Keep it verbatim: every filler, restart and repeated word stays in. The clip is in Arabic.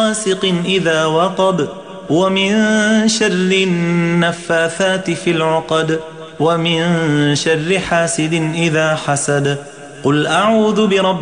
غاسق إذا وقب ومن شر النفاثات في العقد ومن شر حاسد إذا حسد قل أعوذ برب